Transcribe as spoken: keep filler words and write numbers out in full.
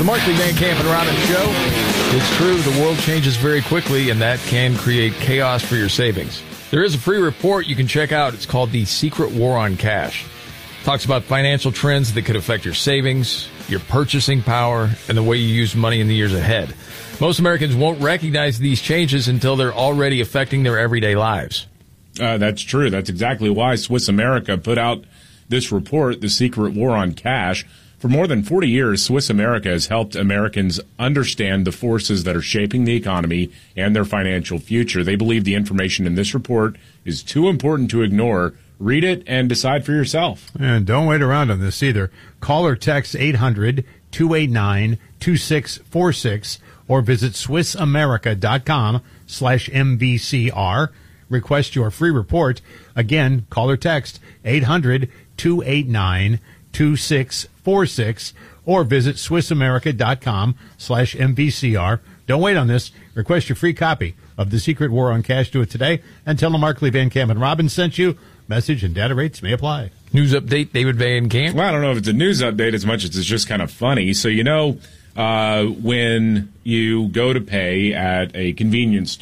The Markley, Van Camp, and Robbins Show. It's true, the world changes very quickly, and that can create chaos for your savings. There is a free report you can check out. It's called The Secret War on Cash. It talks about financial trends that could affect your savings, your purchasing power, and the way you use money in the years ahead. Most Americans won't recognize these changes until they're already affecting their everyday lives. Uh, that's true. That's exactly why Swiss America put out this report, The Secret War on Cash. For more than forty years, Swiss America has helped Americans understand the forces that are shaping the economy and their financial future. They believe the information in this report is too important to ignore. Read it and decide for yourself. And don't wait around on this either. Call or text eight hundred, two eight nine, two six four six or visit swiss america dot com slash M V C R. Request your free report. Again, call or text eight hundred, two eight nine, two six four six or visit swiss america dot com slash M V C R. Don't wait on this. Request your free copy of The Secret War on Cash. Do it today and tell them Markley, Van Camp, and Robbins sent you. Message and data rates may apply. News update, David Van Camp. Well, I don't know if it's a news update as much as it's just kind of funny. So, you know, uh, when you go to pay at a convenience